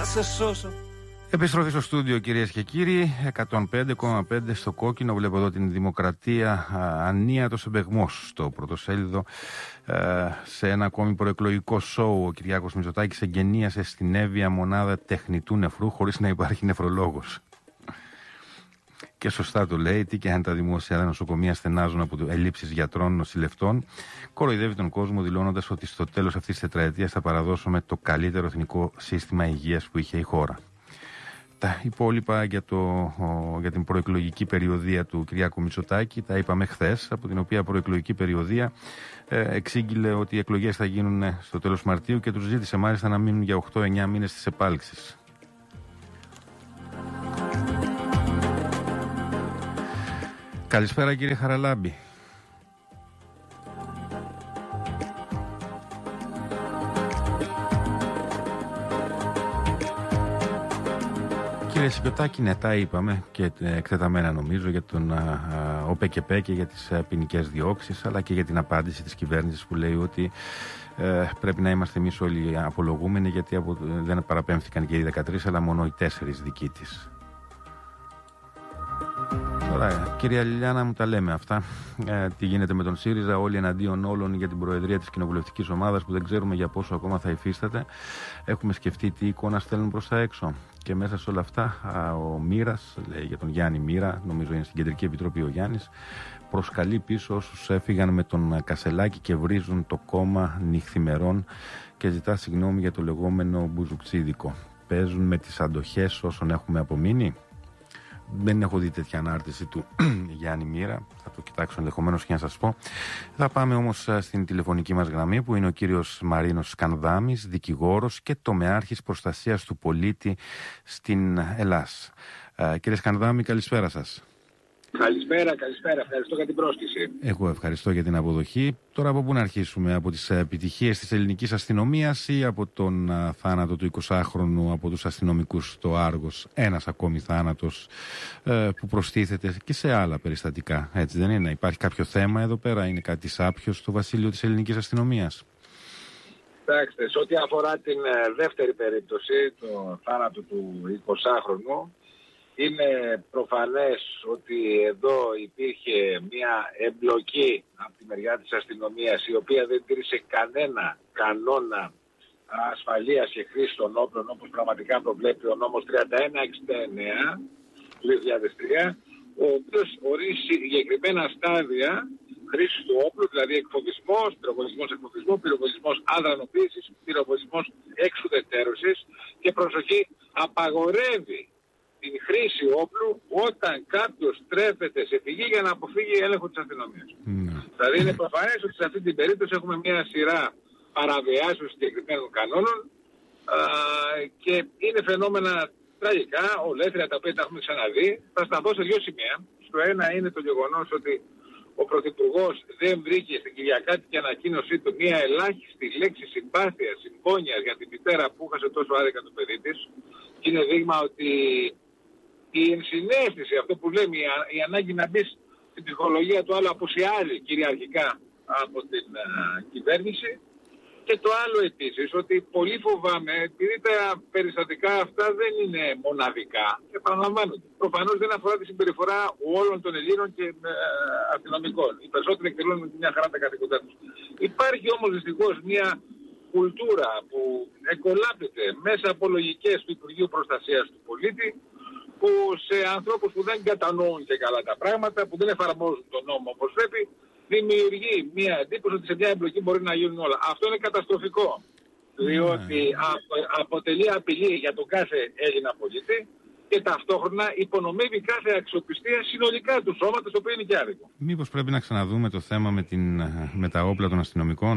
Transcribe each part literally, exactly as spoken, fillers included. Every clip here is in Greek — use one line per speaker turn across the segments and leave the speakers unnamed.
να σε σώσω.
Επιστροφή στο στούντιο, κυρίες και κύριοι. εκατόν πέντε κόμμα πέντε στο κόκκινο. Βλέπω εδώ την Δημοκρατία. Ανίατος εμπεγμός στο πρωτοσέλιδο. Σε ένα ακόμη προεκλογικό σόου, ο Κυριάκος Μητσοτάκης εγγενίασε στην Εύβοια μονάδα τεχνητού νεφρού χωρίς να υπάρχει νεφρολόγος. Και σωστά το λέει, τι και αν τα δημόσια νοσοκομεία στενάζουν από ελλείψεις γιατρών, νοσηλευτών. Κοροϊδεύει τον κόσμο δηλώνοντας ότι στο τέλος αυτής της τετραετίας θα παραδώσουμε το καλύτερο εθνικό σύστημα υγείας που είχε η χώρα. Τα υπόλοιπα για, το, ο, για την προεκλογική περιοδία του Κυριάκου Μητσοτάκη τα είπαμε χθες, από την οποία προεκλογική περιοδία ε, εξήγηλε ότι οι εκλογές θα γίνουν στο τέλος Μαρτίου και τους ζήτησε μάλιστα να μείνουν για οκτώ εννιά μήνες της επάλξης. Καλησπέρα, κύριε Χαραλάμπη. Κύριε Σιπιωτάκη, ναι, τα είπαμε και εκτεταμένα νομίζω για τον ΟΠΕΚΕΠΕ και για τις ποινικές διώξεις, αλλά και για την απάντηση της κυβέρνησης που λέει ότι ε, πρέπει να είμαστε εμείς όλοι απολογούμενοι, γιατί από, δεν παραπέμφθηκαν και οι δεκατρείς αλλά μόνο οι τέσσερις δικοί της. Τώρα, κυρία Λιλιάνα, μου τα λέμε αυτά. Ε, τι γίνεται με τον ΣΥΡΙΖΑ, όλοι εναντίον όλων για την προεδρία της κοινοβουλευτικής ομάδας που δεν ξέρουμε για πόσο ακόμα θα υφίσταται. Έχουμε σκεφτεί τι εικόνα στέλνουν προς τα έξω. Και μέσα σε όλα αυτά, ο Μοίρας, λέει για τον Γιάννη Μοίρα, νομίζω είναι στην Κεντρική Επιτροπή ο Γιάννης, προσκαλεί πίσω όσους έφυγαν με τον Κασελάκη και βρίζουν το κόμμα νυχθημερών και ζητά συγγνώμη για το λεγόμενο μπουζουκτσίδικο. Παίζουν με τις αντοχές όσων έχουμε απομείνει. Δεν έχω δει τέτοια ανάρτηση του Γιάννη Μοίρα. Θα το κοιτάξω ενδεχομένως και να σας πω. Θα πάμε όμως στην τηλεφωνική μας γραμμή, που είναι ο κύριος Μαρίνος Σκανδάμης, δικηγόρος και τομεάρχης προστασίας του πολίτη στην Ελλάς. Uh, κύριε Σκανδάμη, καλησπέρα σας.
Καλησπέρα, καλησπέρα. Ευχαριστώ για την πρόσκληση.
Εγώ ευχαριστώ για την αποδοχή. Τώρα από πού να αρχίσουμε, από τις επιτυχίες της ελληνικής αστυνομίας ή από τον α, θάνατο του εικοσάχρονου από τους αστυνομικούς στο Άργος? Ένας ακόμη θάνατος ε, που προστίθεται και σε άλλα περιστατικά. Έτσι δεν είναι? Υπάρχει κάποιο θέμα εδώ πέρα? Είναι κάτι σάπιο στο βασίλειο της ελληνικής αστυνομίας?
Κοιτάξτε, σε ό,τι αφορά την ε, δεύτερη περίπτωση, το θάνατο του εικοσάχρονου, είναι προφανές ότι εδώ υπήρχε μια εμπλοκή από τη μεριά της αστυνομίας, η οποία δεν τήρησε κανένα κανόνα ασφαλείας και χρήση των όπλων, όπως πραγματικά προβλέπει ο νόμος τριάντα ένα εξήντα εννέα του δύο χιλιάδες τρία, ο οποίος ορίζει συγκεκριμένα στάδια χρήσης του όπλου, δηλαδή εκφοβισμός, πυροβολισμός εκφοβισμού, πυροβολισμός αδρανοποίησης, πυροβολισμός εξουδετερώσης, και προσοχή, απαγορεύει την χρήση όπλου όταν κάποιος τρέφεται σε φυγή για να αποφύγει έλεγχο της αστυνομίας. Mm. Δηλαδή είναι προφανές ότι σε αυτή την περίπτωση έχουμε μια σειρά παραβιάσεων συγκεκριμένων κανόνων α, και είναι φαινόμενα τραγικά, ολέθρια, τα οποία τα έχουμε ξαναδεί. Θα σταθώ σε δύο σημεία. Στο ένα είναι το γεγονός ότι ο Πρωθυπουργός δεν βρήκε στην Κυριακάτικη ανακοίνωσή του μια ελάχιστη λέξη συμπάθειας, συμπόνιας για την μητέρα που χάσε τόσο άδικα το παιδί της. Και είναι δείγμα ότι η ενσυναίσθηση, αυτό που λέμε, η, η ανάγκη να μπει στην ψυχολογία του άλλου, απουσιάζει κυριαρχικά από την α, κυβέρνηση. Και το άλλο επίσης, ότι πολύ φοβάμαι, επειδή τα περιστατικά αυτά δεν είναι μοναδικά, επαναλαμβάνονται. Προφανώς δεν αφορά τη συμπεριφορά όλων των Ελλήνων και ε, αστυνομικών. Οι περισσότεροι εκτελούν μια χαρά τα καθήκοντά τους. Υπάρχει όμως δυστυχώς μια κουλτούρα που εκολάπτεται μέσα από λογικές του Υπουργείου Προστασίας του Πολίτη, που σε ανθρώπους που δεν κατανοούν και καλά τα πράγματα, που δεν εφαρμόζουν τον νόμο όπως πρέπει, δημιουργεί μια εντύπωση ότι σε μια εμπλοκή μπορεί να γίνουν όλα. Αυτό είναι καταστροφικό, διότι απο, αποτελεί απειλή για τον κάθε Έλληνα πολίτη και ταυτόχρονα υπονομεύει κάθε αξιοπιστία συνολικά του σώματος, το οποίο είναι και άδικο.
Μήπως πρέπει να ξαναδούμε το θέμα με, την, με τα όπλα των αστυνομικών?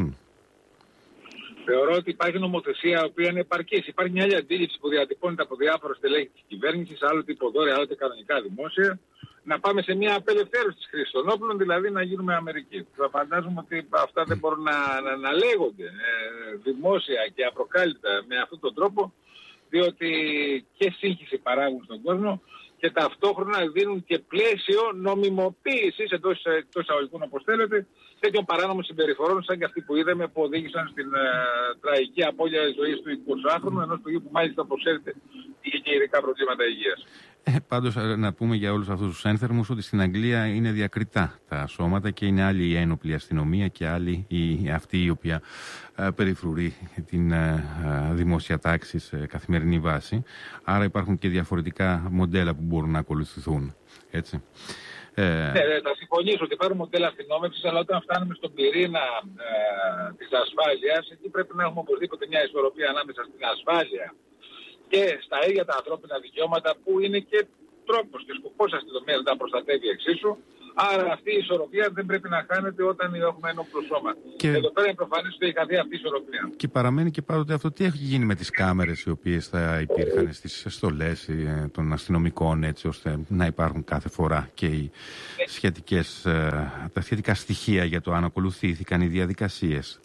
Θεωρώ ότι υπάρχει νομοθεσία η οποία είναι επαρκής. Υπάρχει μια άλλη αντίληψη που διατυπώνεται από διάφορα στελέχη της κυβέρνησης, άλλοτε υποδόρια, άλλοτε κανονικά δημόσια, να πάμε σε μια απελευθέρωση της χρήσης των όπλων, δηλαδή να γίνουμε Αμερική. Θα φαντάζομαι ότι αυτά δεν μπορούν να, να, να λέγονται ε, δημόσια και απροκάλυπτα με αυτόν τον τρόπο, διότι και σύγχυση παράγουν στον κόσμο και ταυτόχρονα δίνουν και πλαίσιο νομιμοποίησης εντός εισαγωγικών, όπως θέλετε, τέτοιων παράνομων συμπεριφορών σαν και αυτοί που είδαμε που οδήγησαν στην ε, τραγική απώλεια ζωής του εικοσάχρονου, ενός παιδιού που μάλιστα, όπως ξέρετε, είχε και ειδικά προβλήματα υγείας.
Ε, πάντως να πούμε για όλους αυτούς τους ένθερμους ότι στην Αγγλία είναι διακριτά τα σώματα και είναι άλλη η ένοπλη αστυνομία και άλλη η, αυτή η οποία ε, περιφρουρεί την ε, ε, δημόσια τάξη σε καθημερινή βάση. Άρα υπάρχουν και διαφορετικά μοντέλα που μπορούν να ακολουθηθούν. Έτσι.
Ε... Ναι, ναι, θα συμφωνήσω ότι υπάρχουν μοντέλα αστυνόμευσης, αλλά όταν φτάνουμε στον πυρήνα ε, της ασφάλειας, εκεί πρέπει να έχουμε οπωσδήποτε μια ισορροπία ανάμεσα στην ασφάλεια και στα ίδια τα ανθρώπινα δικαιώματα, που είναι και τρόπος και σκοπός αστυνομίας να τα προστατεύει εξίσου. Άρα αυτή η ισορροπία δεν πρέπει να χάνεται όταν έχουμε ένοπλο σώμα. Και... Εδώ πέρα είναι προφανές ότι έχει χαθεί αυτή η ισορροπία.
Και παραμένει και πάντοτε αυτό, τι έχει γίνει με τις κάμερες οι οποίες θα υπήρχαν στις στολές των αστυνομικών, έτσι ώστε να υπάρχουν κάθε φορά και οι σχετικές, τα σχετικά στοιχεία για το αν ακολουθήθηκαν οι διαδικασίες.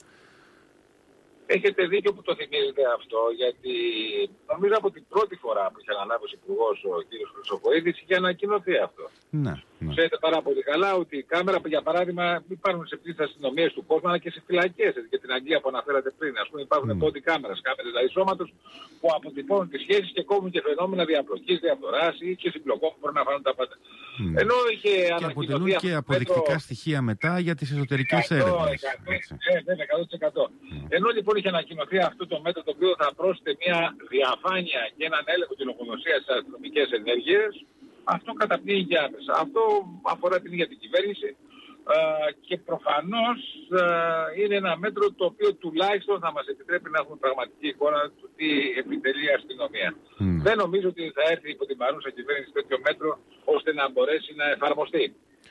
Έχετε δίκιο που το θυμίζετε αυτό, γιατί νομίζω από την πρώτη φορά που είχε αναλάβει ο Υπουργός ο κ. Χρυσοχοΐδης είχε ανακοινωθεί αυτό.
Ναι, ναι.
Ξέρετε πάρα πολύ καλά ότι η κάμερα, για παράδειγμα, υπάρχουν σε πλήθος αστυνομίες του κόσμου, αλλά και σε φυλακές, και την Αγγλία που αναφέρατε πριν. Ας πούμε, υπάρχουν mm. πόντι κάμερας, κάμερες δηλαδή σώματος, που αποτυπώνουν τις σχέσεις και κόβουν και φαινόμενα διαπλοκής, διαφθοράς ή και συμπλοκών που μπορεί να φανούν τα πάντα. Mm. Ενώ είχε
και αποτελούν και αποδεικτικά μέτρο... στοιχεία μετά για τις εσωτερικές έρευνες.
Ναι, βέβαια, εκατό τοις εκατό. Mm. Ενώ λοιπόν είχε ανακοινωθεί αυτό το μέτρο, το οποίο θα πρόσθεται μια διαφάνεια και έναν έλεγχο τη λογοδοσία στις αστυνομικές ενέργειες, αυτό καταπνίγει και άμεσα. Αυτό αφορά την ίδια την κυβέρνηση ε, και προφανώς ε, είναι ένα μέτρο το οποίο τουλάχιστον θα μας επιτρέπει να έχουμε πραγματική εικόνα του τι επιτελεί η αστυνομία. Mm. Δεν νομίζω ότι θα έρθει υπό την παρούσα κυβέρνηση τέτοιο μέτρο ώστε να μπορέσει να εφαρμοστεί.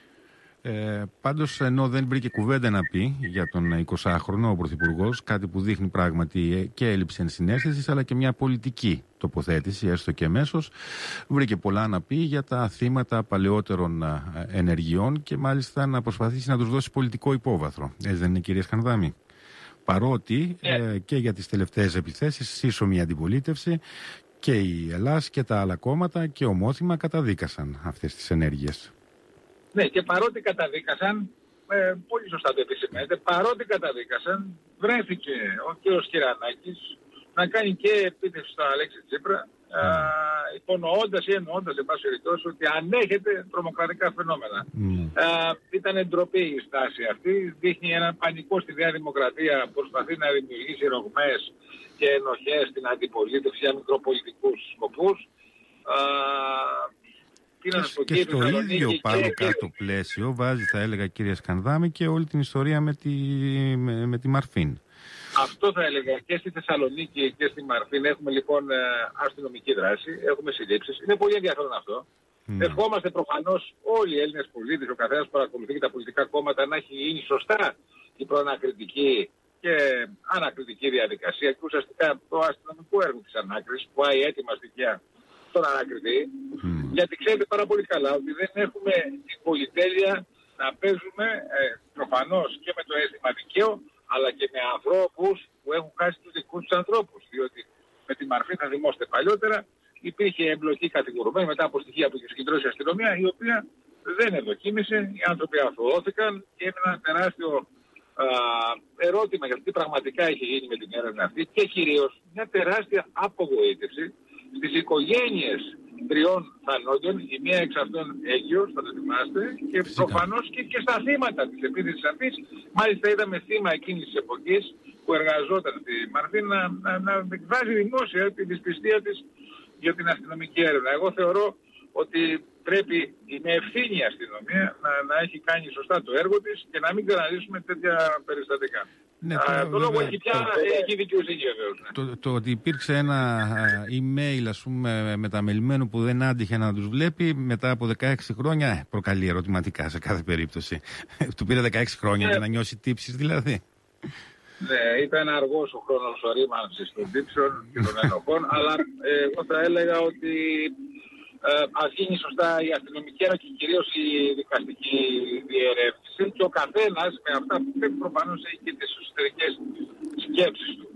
Ε, πάντως, ενώ δεν βρήκε κουβέντα να πει για τον εικοσάχρονο ο Πρωθυπουργός, κάτι που δείχνει πράγματι και έλλειψη ενσυναίσθησης αλλά και μια πολιτική τοποθέτηση, έστω και εμέσως, βρήκε πολλά να πει για τα θύματα παλαιότερων ενεργειών και μάλιστα να προσπαθήσει να τους δώσει πολιτικό υπόβαθρο. Έτσι δεν είναι, κυρία Σκανδάμη? Παρότι yeah. ε, και για τις τελευταίες επιθέσεις σύσσωμη αντιπολίτευση και η Ελλάς και τα άλλα κόμματα και ομόθυμα καταδίκασαν αυτές τις ενέργειες.
Ναι, και παρότι καταδίκασαν, ε, πολύ σωστά το επισημαίνετε, παρότι καταδίκασαν, βρέθηκε ο κ. Κυρανάκης να κάνει και επίθεση στον Αλέξη Τσίπρα, mm. ε, υπονοώντας ή εννοώντας, εν πάση περιπτώσει, ότι ανέχεται τρομοκρατικά φαινόμενα. Mm. Ε, ήταν ντροπή η στάση αυτή, δείχνει έναν πανικό στη Νέα Δημοκρατία, προσπαθεί να δημιουργήσει ρογμές και ενοχές στην αντιπολίτευση για μικροπολιτικούς σκοπούς. Ε,
Και, και στο ίδιο πάνω κάτω πλαίσιο βάζει, θα έλεγα, κυρία Σκανδάμη, και όλη την ιστορία με τη, με, με τη Μαρφίν.
Αυτό θα έλεγα, και στη Θεσσαλονίκη και στη Μαρφίν έχουμε λοιπόν αστυνομική δράση, έχουμε συλλήψεις. Είναι πολύ ενδιαφέρον αυτό. Mm. Ευχόμαστε προφανώς όλοι οι Έλληνες πολίτες, ο καθένας που παρακολουθεί και τα πολιτικά κόμματα, να έχει γίνει σωστά η προανακριτική και ανακριτική διαδικασία και ουσιαστικά το αστυνομικό έργο της ανάκρισης που πάει έτοιμα στοιχεία στον ανακριτή, mm. γιατί ξέρετε πάρα πολύ καλά ότι δεν έχουμε την πολυτέλεια να παίζουμε ε, προφανώς και με το αίσθημα δικαίου, αλλά και με ανθρώπους που έχουν χάσει τους δικούς τους ανθρώπους. Διότι με τη Μαρφή, θα θυμόστε παλιότερα, υπήρχε εμπλοκή κατηγορουμένη μετά από στοιχεία που είχε συγκεντρώσει η αστυνομία, η οποία δεν ευδοκίμησε, οι άνθρωποι αθωώθηκαν και είναι ένα τεράστιο α, ερώτημα για το τι πραγματικά έχει γίνει με την έρευνα αυτή και κυρίως μια τεράστια απογοήτευση στις οικογένειες τριών θανόντων, η μία εξ αυτών έγκυος, θα το θυμάστε, και προφανώς και, και στα θύματα της επίθεσης αυτής. Μάλιστα είδαμε θύμα εκείνης της εποχής που εργαζόταν στη Μαρφή να, να, να εκφράζει δημόσια τη δυσπιστία της για την αστυνομική έρευνα. Εγώ θεωρώ ότι πρέπει η με ευθύνη η αστυνομία να, να έχει κάνει σωστά το έργο της και να μην ξαναζήσουμε τέτοια περιστατικά.
Ναι,
Α, το λόγο έχει πια, έχει δικαιοσύνη βεβαίως. Ναι.
Το, το ότι υπήρξε ένα email, ας πούμε, μεταμελημένο που δεν άντυχε να τους βλέπει μετά από δεκαέξι χρόνια, προκαλεί ερωτηματικά σε κάθε περίπτωση. Του πήρε δεκαέξι χρόνια για να νιώσει τύψεις δηλαδή.
Ναι, ήταν αργός ο χρόνος ορίμανσης των τύψεων και των ενοχών, αλλά ε, εγώ θα έλεγα ότι ε, ας γίνει σωστά η αστυνομική και κυρίως η δικαστική διερεύνηση και ο καθένας με αυτά που πρέπει προφανώς έχει και τις εσωτερικές σκέψεις του.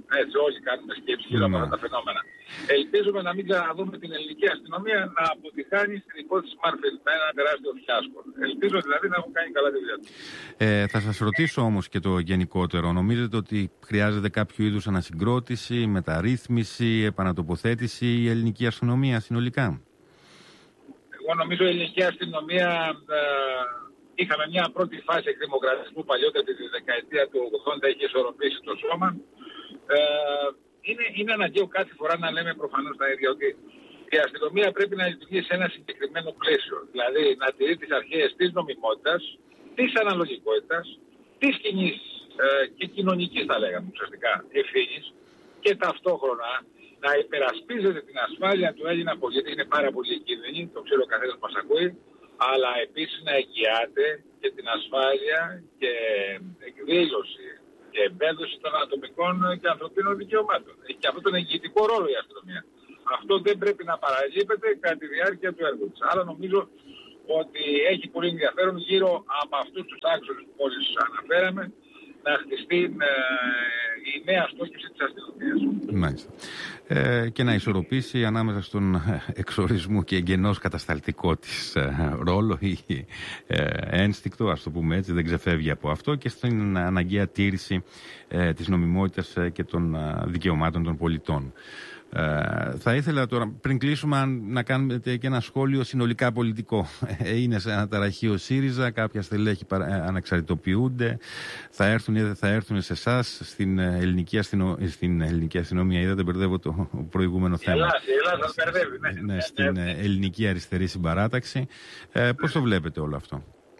Έτσι, όλοι κάνουμε σκέψη γύρω από αυτά τα φαινόμενα. Ελπίζουμε να μην ξαναδούμε την ελληνική αστυνομία να αποτυχάνει στην υπόθεση Μάρφελ με ένα τεράστιο φιάσκο. Ελπίζω δηλαδή να έχουν κάνει καλά τη δουλειά του.
Ε, θα σας ρωτήσω όμως και το γενικότερο. Νομίζετε ότι χρειάζεται κάποιο είδους ανασυγκρότηση, μεταρρύθμιση, επανατοποθέτηση η ελληνική αστυνομία συνολικά?
Εγώ νομίζω η ελληνική αστυνομία. Ε, Είχαμε μια πρώτη φάση εκδημοκρατισμού παλιότερα τη δεκαετία του ογδόντα, είχε ισορροπήσει το σώμα. Ε, είναι, είναι αναγκαίο κάθε φορά να λέμε προφανώς τα ίδια, ότι η αστυνομία πρέπει να λειτουργεί σε ένα συγκεκριμένο πλαίσιο. Δηλαδή να τηρεί τις αρχές της νομιμότητας, της αναλογικότητας, της κοινής ε, και κοινωνικής, θα λέγαμε ουσιαστικά, ευθύνης, και ταυτόχρονα να υπερασπίζεται την ασφάλεια του Έλληνα πολίτη. Είναι πάρα πολύ κίνδυνη, το ξέρω ο καθένας μας ακούει. Αλλά επίσης να εγγυάται και την ασφάλεια και εκδήλωση και εμπέδωση των ατομικών και ανθρωπίνων δικαιωμάτων. Έχει και αυτόν τον εγγυητικό ρόλο η αστυνομία. Αυτό δεν πρέπει να παραλείπεται κατά τη διάρκεια του έργου της. Άρα νομίζω ότι έχει πολύ ενδιαφέρον γύρω από αυτούς τους άξονες που μόλις αναφέραμε να χτιστεί ε, η νέα στόχευση της αστυνομίας.
Μάλιστα. Ε, και να ισορροπήσει ανάμεσα στον εξορισμό και εγγενώς κατασταλτικό της ε, ρόλο ή ε, ένστικτο, ας το πούμε έτσι, δεν ξεφεύγει από αυτό, και στην αναγκαία τήρηση ε, της νομιμότητας ε, και των ε, δικαιωμάτων των πολιτών. Ε, θα ήθελα τώρα, πριν κλείσουμε, να κάνουμε και ένα σχόλιο συνολικά πολιτικό. Είναι σε αναταραχή ο ΣΥΡΙΖΑ, κάποια στελέχη ανεξαρτητοποιούνται, θα έρθουν ή δεν θα έρθουν σε εσάς, στην ελληνική, αστυνο... στην ελληνική αστυνομία. Είδατε, μπερδεύω το προηγούμενο θέμα.
Ελλάδα, η Ελλάδα μπερδεύει, ναι.
Ναι, στην ελληνική αριστερή συμπαράταξη. Ε, πώς το βλέπετε όλο αυτό?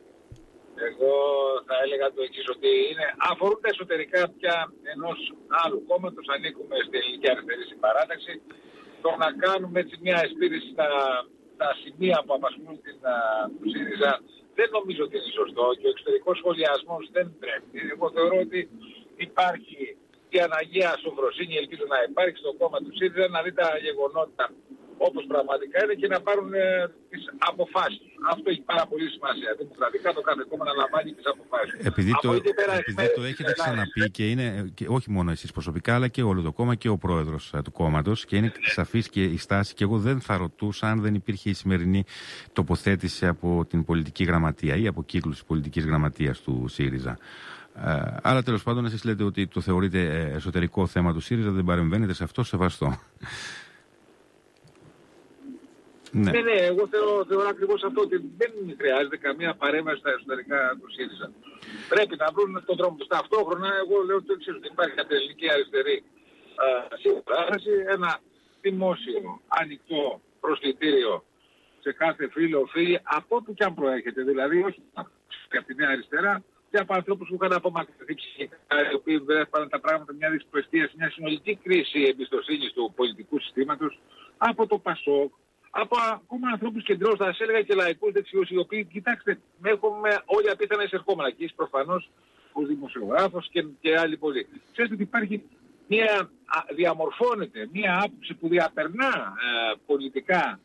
Εγώ θα έλεγα το εξής, ότι είναι, αφορούν τα εσωτερικά πια ενός άλλου κόμματος, ανήκουμε στην ελληνική αριστερή συμπαράταξη. Το να κάνουμε έτσι μια εσπίρηση στα, στα σημεία που απασχολούν την uh, ΣΥΡΙΖΑ δεν νομίζω ότι είναι σωστό, και ο εξωτερικός σχολιασμός δεν πρέπει. Εγώ θεωρώ ότι υπάρχει η αναγκαία σοφροσύνη, ελπίζω να υπάρχει στο κόμμα του ΣΥΡΙΖΑ, να δει τα γεγονότα όπως πραγματικά είναι και να πάρουν ε, τις αποφάσεις. Αυτό έχει πάρα πολύ σημασία. Δημοκρατικά το κάθε κόμμα να λαμβάνει τις αποφάσεις.
Επειδή το, επειδή το έχετε ξαναπεί, και είναι και όχι μόνο εσείς προσωπικά, αλλά και όλο το κόμμα και ο πρόεδρος του κόμματος, και είναι σαφής και η στάση, και εγώ δεν θα ρωτούσα αν δεν υπήρχε η σημερινή τοποθέτηση από την πολιτική γραμματεία ή από κύκλους της πολιτικής γραμματείας του ΣΥΡΙΖΑ. Ε, αλλά τέλος πάντων, εσείς λέτε ότι το θεωρείτε εσωτερικό θέμα του ΣΥΡΙΖΑ, δεν παρεμβαίνετε σε αυτό, σεβαστό.
Ναι, ναι, ναι, εγώ θεωρώ, θεωρώ ακριβώς αυτό, ότι δεν χρειάζεται καμία παρέμβαση στα εσωτερικά του ΣΥΡΙΖΑ. Πρέπει να βρουν τον τρόπο του. Ταυτόχρονα, εγώ λέω το εξής, ότι υπάρχει από την ελληνική αριστερή συμπαράταξη ένα δημόσιο, ανοιχτό προσκλητήριο σε κάθε φίλο, φίλη, από όπου και αν προέρχεται. Δηλαδή, όχι από τη Νέα Αριστερά, και από ανθρώπους που είχαν απομακρυνθεί ψυχικά, οι οποίοι βρέφανε τα πράγματα μια δυσπιστία, μια συνολική κρίση εμπιστοσύνης του πολιτικού συστήματος, από το ΠΑΣΟΚ, από ακόμα ανθρώπους κεντρώς, θα σας έλεγα, και λαϊκούς δεξιούς, οι οποίοι, κοιτάξτε, έχουμε όλοι απίθανα εισερχόμενα. Και προφανώς ως δημοσιογράφος και, και άλλοι πολλοί. Ξέρετε ότι υπάρχει μια, διαμορφώνεται μια άποψη που διαπερνά ε, πολιτικά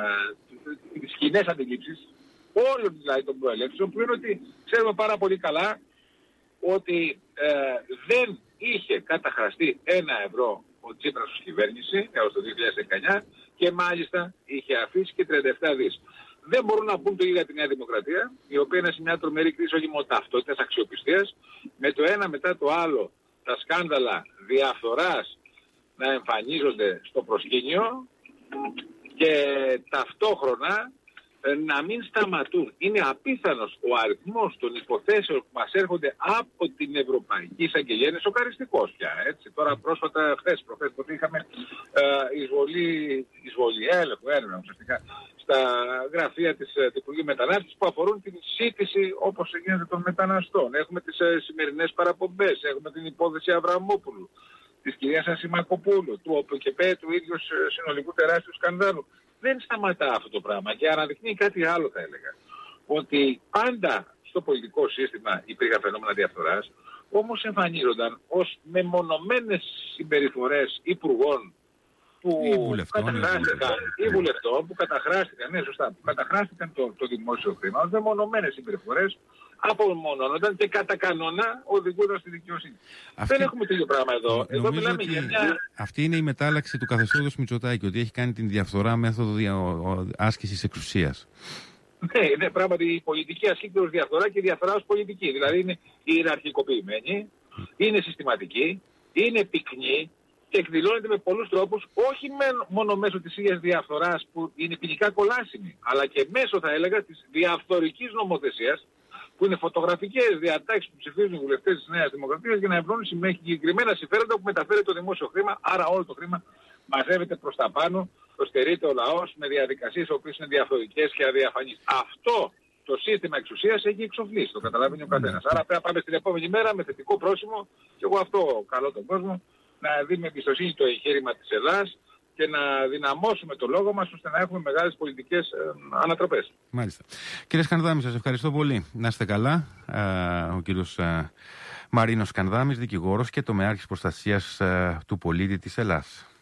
ε, τις κοινές αντιλήψεις όλων δηλαδή των προελεύσεων, που είναι ότι ξέρουμε πάρα πολύ καλά ότι ε, δεν είχε καταχραστεί ένα ευρώ ο Τσίπρας ως κυβέρνηση έως το δύο χιλιάδες δεκαεννιά, και μάλιστα είχε αφήσει και τριάντα επτά δις. Δεν μπορούν να πούν το ίδιο για τη Νέα Δημοκρατία, η οποία είναι σε μια τρομερή κρίση όχι μόνο ταυτότητας, αξιοπιστίας, με το ένα μετά το άλλο τα σκάνδαλα διαφθοράς να εμφανίζονται στο προσκήνιο, και ταυτόχρονα να μην σταματούν. Είναι απίθανος ο αριθμός των υποθέσεων που μας έρχονται από την Ευρωπαϊκή Εισαγγελία, είναι σοκαριστικός πια. Έτσι. Τώρα πρόσφατα, χθες προχθές, που είχαμε ε, εισβολή, εισβολή έλεγχο, έρευνα ουσιαστικά, στα γραφεία της Υπουργείου Μετανάστευσης, που αφορούν την σύντηση όπως γίνεται των μεταναστών. Έχουμε τις ε, σημερινές παραπομπές, έχουμε την υπόθεση Αβραμόπουλου, της κυρίας Ασημακοπούλου, του ΟΠΚΕΠΕ, του ίδιου συνολικού τεράστιου σκανδάλου. Δεν σταματά αυτό το πράγμα, και αναδεικνύει κάτι άλλο, θα έλεγα. Ότι πάντα στο πολιτικό σύστημα υπήρχαν φαινόμενα διαφθοράς, όμως εμφανίζονταν ως μεμονωμένες συμπεριφορές υπουργών που καταχράστηκαν, ή βουλευτών που καταχράστηκαν, ναι, σωστά, που καταχράστηκαν το, το δημόσιο χρήμα, ως μεμονωμένες συμπεριφορές, απομονώνονταν και κατά κανόνα οδηγούνταν στη δικαιοσύνη. Αυτή... Δεν έχουμε τέτοιο πράγμα εδώ. Εδώ μιλάμε για μια...
Αυτή είναι η μετάλλαξη του καθεστώτος Μητσοτάκη, ότι έχει κάνει την διαφθορά μέθοδο δια... άσκησης εξουσίας.
Ναι, είναι πράγματι η πολιτική ασκείται ως διαφθορά και η διαφθορά ως πολιτική. Δηλαδή είναι ιεραρχικοποιημένη, είναι συστηματική, είναι πυκνή και εκδηλώνεται με πολλούς τρόπους, όχι μόνο μέσω της ίδιας διαφθοράς που είναι ποινικά κολάσιμη, αλλά και μέσω, θα έλεγα, της διαφθορικής νομοθεσίας, που είναι φωτογραφικές διατάξεις που ψηφίζουν οι βουλευτές της Νέας Δημοκρατίας για να ευρώνουν συγκεκριμένα συμφέροντα που μεταφέρει το δημόσιο χρήμα, άρα όλο το χρήμα μαζεύεται προς τα πάνω, το στερείται ο λαός με διαδικασίες οι οποίες είναι διαφορετικές και αδιαφανείς. Αυτό το σύστημα εξουσίας έχει εξοφλήσει, το καταλαβαίνει ο καθένας. Άρα πρέπει να πάμε στην επόμενη μέρα με θετικό πρόσημο και εγώ αυτό καλώ τον κόσμο να δει με εμπιστοσύνη το εγχείρημα της Ελλάδας και να δυναμώσουμε το λόγο μας ώστε να έχουμε μεγάλες πολιτικές ε, ανατροπές.
Μάλιστα. Κύριε Σκανδάμη, σας ευχαριστώ πολύ. Να είστε καλά. Ο κύριος Μαρίνος Σκανδάμης, δικηγόρος και τομεάρχης προστασίας του πολίτη της Ελλάδας.